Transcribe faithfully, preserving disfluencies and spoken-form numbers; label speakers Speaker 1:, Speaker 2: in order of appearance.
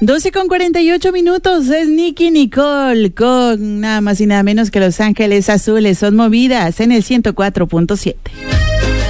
Speaker 1: doce con cuarenta y ocho minutos, es Nicky Nicole con nada más y nada menos que Los Ángeles Azules. Son movidas en el ciento cuatro punto siete.